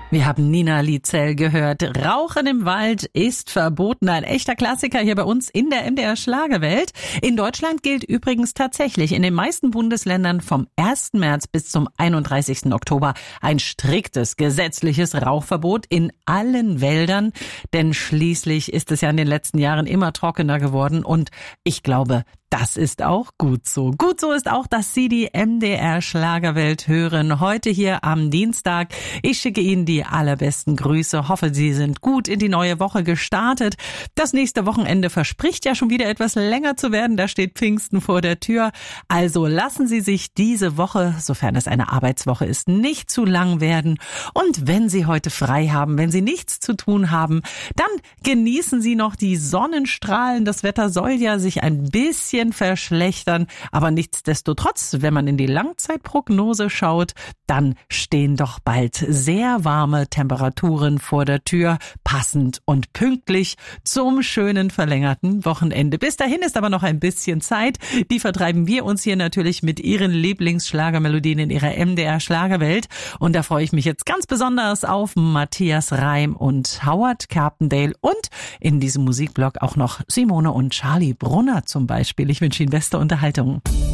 Wir haben Nina Lietzel gehört. Rauchen im Wald ist verboten. Ein echter Klassiker hier bei uns in der MDR Schlagerwelt. In Deutschland gilt übrigens tatsächlich in den meisten Bundesländern vom 1. März bis zum 31. Oktober ein striktes gesetzliches Rauchverbot in allen Wäldern. Denn schließlich ist es ja in den letzten Jahren immer trockener geworden und ich glaube, das ist auch gut so. Gut so ist auch, dass Sie die MDR Schlagerwelt hören. Heute hier am Dienstag. Ich schicke Ihnen die allerbesten Grüße. Hoffe, Sie sind gut in die neue Woche gestartet. Das nächste Wochenende verspricht ja schon wieder etwas länger zu werden. Da steht Pfingsten vor der Tür. Also lassen Sie sich diese Woche, sofern es eine Arbeitswoche ist, nicht zu lang werden. Und wenn Sie heute frei haben, wenn Sie nichts zu tun haben, dann genießen Sie noch die Sonnenstrahlen. Das Wetter soll ja sich ein bisschen verschlechtern, aber nichtsdestotrotz, wenn man in die Langzeitprognose schaut, dann stehen doch bald sehr warme Temperaturen vor der Tür, passend und pünktlich zum schönen verlängerten Wochenende. Bis dahin ist aber noch ein bisschen Zeit. Die vertreiben wir uns hier natürlich mit Ihren Lieblingsschlagermelodien in Ihrer MDR Schlagerwelt. Und da freue ich mich jetzt ganz besonders auf Matthias Reim und Howard Carpendale und in diesem Musikblog auch noch Simone und Charlie Brunner zum Beispiel. Ich wünsche Ihnen beste Unterhaltung.